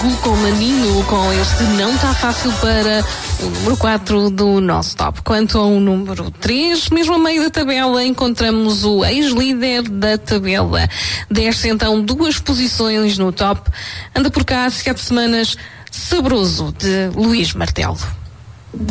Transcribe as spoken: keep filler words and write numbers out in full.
Erro com Maninho, com este Não Tá Fácil para o número quatro do nosso top. Quanto ao número três, mesmo a meio da tabela, encontramos o ex-líder da tabela. Desce então duas posições no top. Anda por cá há sete semanas, Sabroso, de Luís Martelo.